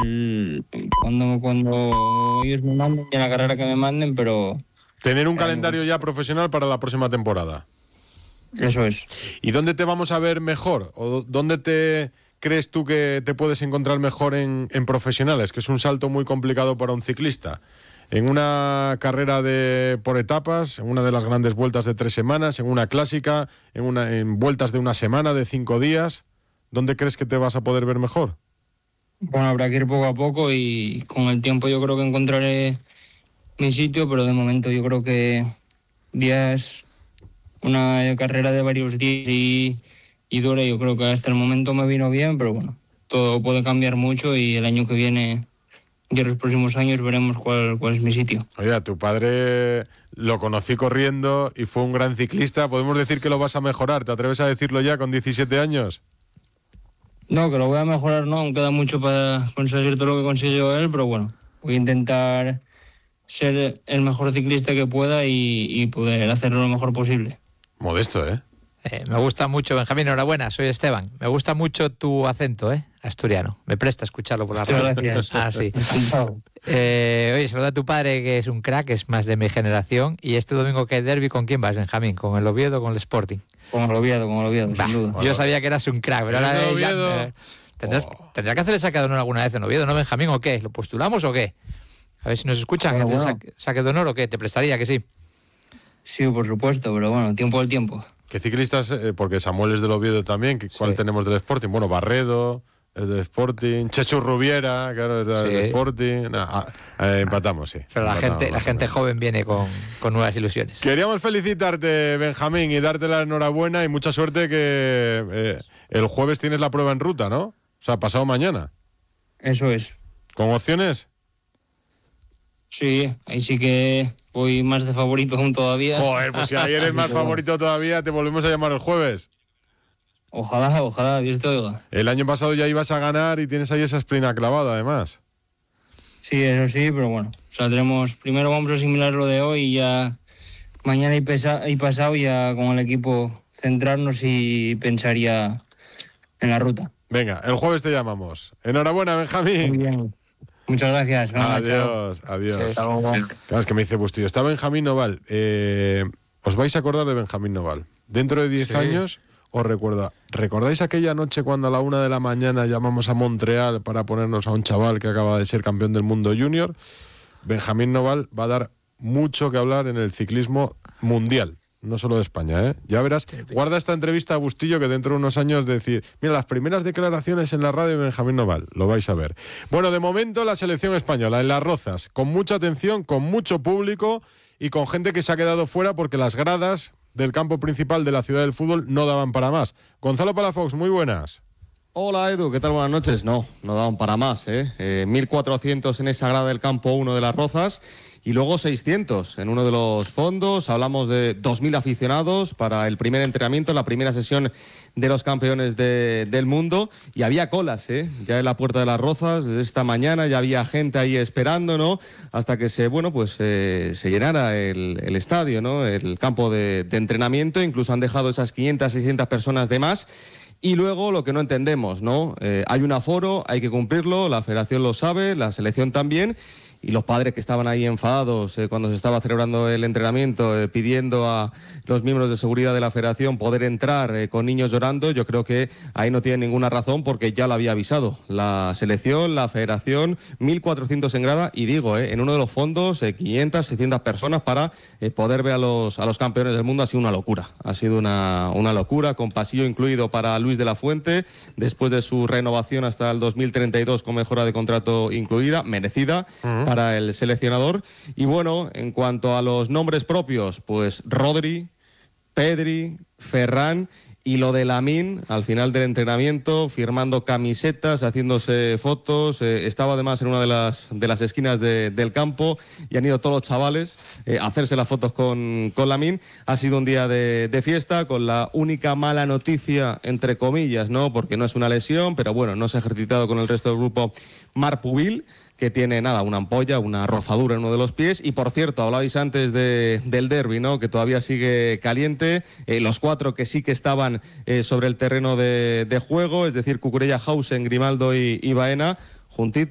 cuando ellos me manden y en la carrera que me manden, pero... Tener un calendario ya profesional para la próxima temporada. Eso es. ¿Y dónde te vamos a ver mejor? ¿O dónde te crees tú que te puedes encontrar mejor en profesionales? Que es un salto muy complicado para un ciclista. ¿En una carrera por etapas, en una de las grandes vueltas de 3 semanas, en una clásica, en vueltas de una semana, de 5 días? ¿Dónde crees que te vas a poder ver mejor? Bueno, habrá que ir poco a poco y con el tiempo yo creo que encontraré mi sitio, pero de momento yo creo que días, una carrera de varios días y dura, yo creo que hasta el momento me vino bien, pero bueno, todo puede cambiar mucho y el año que viene y en los próximos años veremos cuál es mi sitio. Oye, a tu padre lo conocí corriendo y fue un gran ciclista. ¿Podemos decir que lo vas a mejorar? ¿Te atreves a decirlo ya con 17 años? No, que lo voy a mejorar, no, aún queda mucho para conseguir todo lo que consiguió él, pero bueno, voy a intentar ser el mejor ciclista que pueda y poder hacerlo lo mejor posible. Modesto, ¿eh? Me gusta mucho, Benjamín, enhorabuena, soy Esteban. Me gusta mucho tu acento, asturiano. Me presta escucharlo por la radio. Muchas gracias. Ah, sí. Oye, saluda a tu padre, que es un crack, es más de mi generación. Y este domingo que hay derbi, ¿con quién vas, Benjamín? ¿Con el Oviedo o con el Sporting? Con el Oviedo, sin duda. Yo sabía que eras un crack, pero ahora tendrás que hacer el saque de honor alguna vez en Oviedo, ¿no, Benjamín? ¿O qué? ¿Lo postulamos o qué? A ver si nos escuchan. Bueno. ¿Saque de honor o qué? ¿Te prestaría que sí? Sí, por supuesto, pero bueno, tiempo al tiempo. ¿Qué ciclistas? Porque Samuel es del Oviedo también. ¿Cuál tenemos del Sporting? Bueno, Barredo es del Sporting. Chechu Rubiera, claro, es del Sporting. Empatamos, sí. Pero la gente joven viene con nuevas ilusiones. Queríamos felicitarte, Benjamín, y darte la enhorabuena y mucha suerte que el jueves tienes la prueba en ruta, ¿no? O sea, pasado mañana. Eso es. ¿Con opciones? Sí, ahí sí que voy más de favorito aún todavía. Joder, pues si ahí eres más favorito todavía, te volvemos a llamar el jueves. Ojalá, Dios te oiga. El año pasado ya ibas a ganar y tienes ahí esa esplina clavada, además. Sí, eso sí, pero bueno, saldremos. Primero vamos a asimilar lo de hoy y ya mañana y pasado ya con el equipo centrarnos y pensar ya en la ruta. Venga, el jueves te llamamos. Enhorabuena, Benjamín. Muy bien. Muchas gracias. Adiós. Sí, Claro, es que me dice Bustillo, está Benjamín Noval. ¿Os vais a acordar de Benjamín Noval? Dentro de 10 años os recuerdo. ¿Recordáis aquella noche cuando a la 1 de la mañana llamamos a Montreal para ponernos a un chaval que acaba de ser campeón del mundo junior? Benjamín Noval va a dar mucho que hablar en el ciclismo mundial. No solo de España, ¿eh? Ya verás, guarda esta entrevista a Bustillo que dentro de unos años decir, mira, las primeras declaraciones en la radio de Benjamín Noval, lo vais a ver. Bueno, de momento la selección española en Las Rozas, con mucha atención, con mucho público y con gente que se ha quedado fuera porque las gradas del campo principal de la ciudad del fútbol no daban para más. Gonzalo Palafox, muy buenas. Hola Edu, ¿qué tal? Buenas noches. No daban para más, 1.400 en esa grada del campo 1 de Las Rozas y luego 600 en uno de los fondos. Hablamos de 2.000 aficionados para el primer entrenamiento, la primera sesión de los campeones del mundo, y había colas, ya en la puerta de Las Rozas desde esta mañana, ya había gente ahí esperando, ¿no? Hasta que se llenara el estadio, ¿no? El campo de entrenamiento. Incluso han dejado esas 500, 600 personas de más. Y luego lo que no entendemos, ¿no? Hay un aforo, hay que cumplirlo, la federación lo sabe, la selección también, y los padres que estaban ahí enfadados cuando se estaba celebrando el entrenamiento, pidiendo a los miembros de seguridad de la federación poder entrar con niños llorando, yo creo que ahí no tienen ninguna razón porque ya lo había avisado la selección, la federación, 1.400 en grada, y digo, en uno de los fondos 500, 600 personas para poder ver a los campeones del mundo. Ha sido una locura, ha sido una locura, con pasillo incluido para Luis de la Fuente, después de su renovación hasta el 2032 con mejora de contrato incluida, merecida para el seleccionador. Y bueno, en cuanto a los nombres propios, pues Rodri, Pedri, Ferran y lo de Lamine al final del entrenamiento, firmando camisetas, haciéndose fotos. Estaba además en una de las esquinas del campo y han ido todos los chavales a hacerse las fotos con Lamine. Ha sido un día de fiesta, con la única mala noticia, entre comillas, ¿no? Porque no es una lesión, pero bueno, no se ha ejercitado con el resto del grupo Marc Pubil, que tiene una ampolla, una rozadura en uno de los pies. Y por cierto, hablabais antes del derbi, ¿no? Que todavía sigue caliente. Los 4 que sí que estaban sobre el terreno de juego, es decir, Cucurella, Hausen, Grimaldo y Baena, juntitos.